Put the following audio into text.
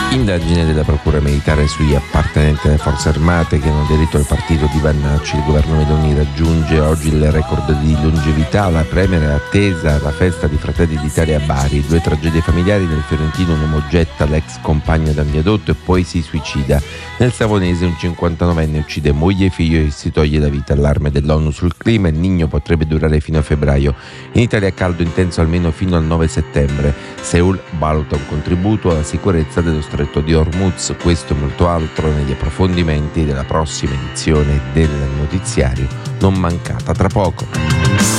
Indagine della Procura Militare sugli appartenenti alle Forze Armate che hanno aderito al partito di Vannacci. Il governo Meloni raggiunge oggi il record di longevità. La Premier è attesa alla festa di Fratelli d'Italia a Bari. 2 tragedie familiari: nel fiorentino un uomo getta l'ex compagno da un viadotto e poi si suicida. Nel savonese un 59enne uccide moglie e figlio e si toglie la vita. Allarme dell'ONU sul clima: il Niño potrebbe durare fino a febbraio. In Italia caldo intenso almeno fino al 9 settembre. Seul valuta un contributo alla sicurezza dello Stretto di Hormuz. Questo e molto altro negli approfondimenti della prossima edizione del notiziario. Non mancata tra poco.